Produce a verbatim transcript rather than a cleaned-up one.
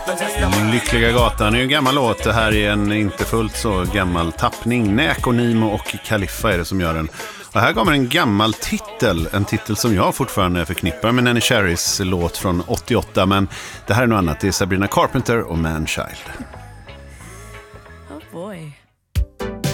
Lyckliga gatan är ju en gammal låt. Det här är en inte fullt så gammal tappning. Näko, Nimo och Kaliffa är det som gör den. Och här kommer en gammal titel. En titel som jag fortfarande förknippar med Nanny Cherrys låt från åttioåtta. Men det här är något annat. Det är Sabrina Carpenter och Man Child. Oh boy.